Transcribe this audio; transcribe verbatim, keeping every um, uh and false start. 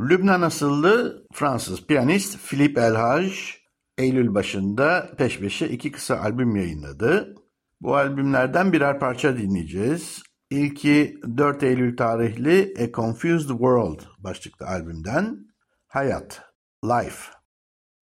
Lübnan asıllı Fransız piyanist Philippe Elhaj, Eylül başında peş peşe iki kısa albüm yayınladı. Bu albümlerden birer parça dinleyeceğiz. İlki dört Eylül tarihli A Confused World başlıklı albümden. Hayat, Life.